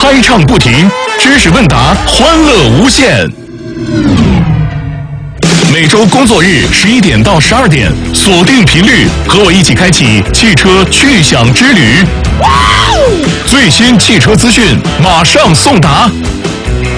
开唱不停，知识问答，欢乐无限。每周工作日11点到12点，锁定频率，和我一起开启汽车去享之旅。最新汽车资讯马上送达。